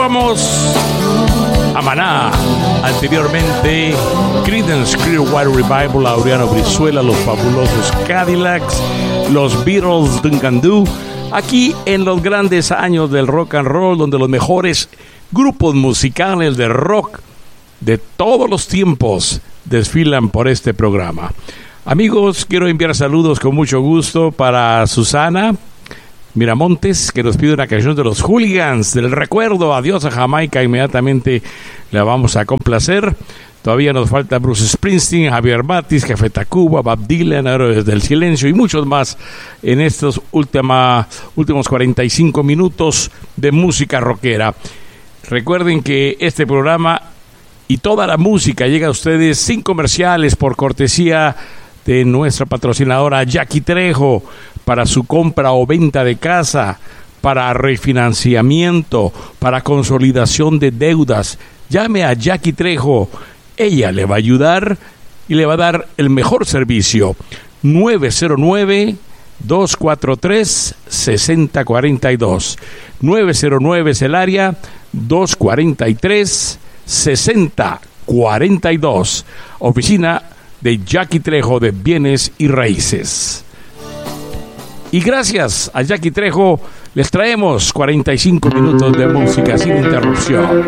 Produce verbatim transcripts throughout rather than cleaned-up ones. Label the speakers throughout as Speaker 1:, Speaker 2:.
Speaker 1: escuchábamos a Maná, anteriormente Creedence Clearwater Revival, Laureano Brizuela, los fabulosos Cadillacs, los Beatles, Duncan Du, aquí en los grandes años del rock and roll, donde los mejores grupos musicales de rock de todos los tiempos desfilan por este programa. Amigos, quiero enviar saludos con mucho gusto para Susana Miramontes, que nos pide una canción de los Hooligans, del recuerdo. Adiós a Jamaica, inmediatamente la vamos a complacer. Todavía nos falta Bruce Springsteen, Javier Matis, Café Tacuba, Bob Dylan, Héroes del Silencio y muchos más en estos última, últimos cuarenta y cinco minutos de música rockera. Recuerden que este programa y toda la música llega a ustedes sin comerciales por cortesía de nuestra patrocinadora Jackie Trejo, para su compra o venta de casa, para refinanciamiento, para consolidación de deudas. Llame a Jackie Trejo, ella le va a ayudar y le va a dar el mejor servicio. nueve cero nueve, dos cuatro tres, seis cero cuatro dos. nueve cero nueve es el área, dos cuatro tres, seis cero cuatro dos. Oficina de Jackie Trejo de Bienes y Raíces. Y gracias a Jackie Trejo les traemos cuarenta y cinco minutos de música sin interrupción.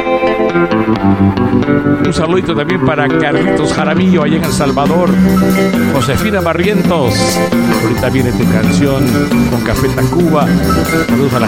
Speaker 1: Un saludito también para Carlitos Jaramillo allá en El Salvador, Josefina Barrientos. Ahorita viene tu canción con Café Tacuba. Saludos a la